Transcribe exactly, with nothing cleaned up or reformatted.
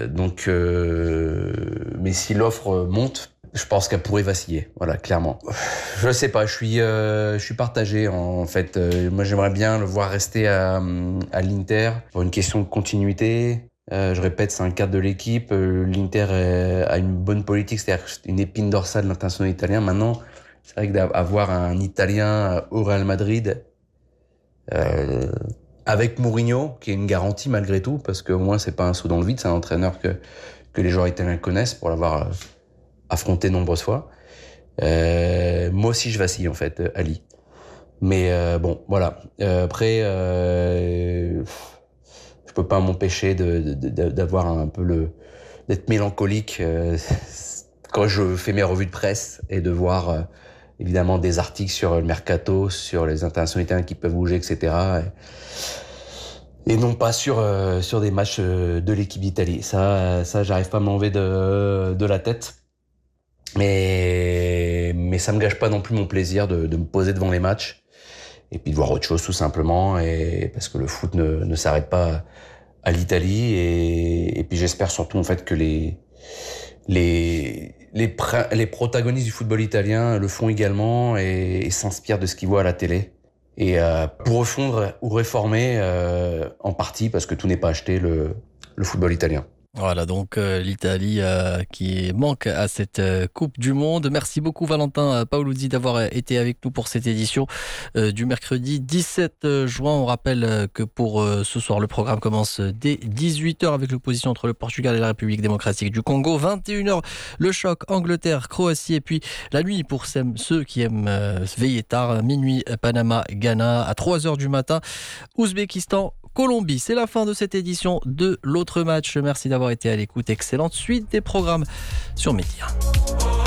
donc, euh, mais si l'offre monte, je pense qu'elle pourrait vaciller. Voilà, clairement. Je sais pas. Je suis, euh, je suis partagé en fait. Euh, moi, j'aimerais bien le voir rester à, à l'Inter pour une question de continuité. Euh, je répète, c'est un cadre de l'équipe. Euh, L'Inter est, a une bonne politique, c'est-à-dire une épine dorsale de l'international italien. Maintenant, c'est vrai que d'avoir un Italien au Real Madrid. Euh, avec Mourinho, qui est une garantie malgré tout, parce qu'au moins c'est pas un saut dans le vide, c'est un entraîneur que, que les joueurs italiens connaissent pour l'avoir euh, affronté nombreuses fois. Euh, moi aussi je vacille en fait, euh, Ali. Mais euh, bon, voilà. Euh, après, euh, je peux pas m'empêcher de, de, de, d'avoir un peu le, d'être mélancolique euh, quand je fais mes revues de presse et de voir euh, évidemment des articles sur le mercato, sur les internationaux italiens qui peuvent bouger, et cetera. Et, et non pas sur euh, sur des matchs euh, de l'équipe d'Italie. Ça, ça, j'arrive pas à m'enlever de de la tête. Mais mais ça me gâche pas non plus mon plaisir de de me poser devant les matchs et puis de voir autre chose tout simplement. Et parce que le foot ne ne s'arrête pas à l'Italie. Et et puis j'espère surtout en fait que les Les, les, les protagonistes du football italien le font également et, et s'inspirent de ce qu'ils voient à la télé. Et euh, pour refondre ou réformer euh, en partie, parce que tout n'est pas acheté, le, le football italien. Voilà donc euh, l'Italie euh, qui manque à cette euh, Coupe du Monde. Merci beaucoup Valentin Paoluzzi d'avoir été avec nous pour cette édition euh, du mercredi dix-sept juin. On rappelle euh, que pour euh, ce soir, le programme commence dès dix-huit heures avec l'opposition entre le Portugal et la République démocratique du Congo. vingt et une heures, le choc Angleterre-Croatie. Et puis la nuit pour ceux qui aiment euh, veiller tard, minuit Panama-Ghana à trois heures du matin. Ouzbékistan Colombie. C'est la fin de cette édition de l'autre match. Merci d'avoir été à l'écoute. Excellente suite des programmes sur Média.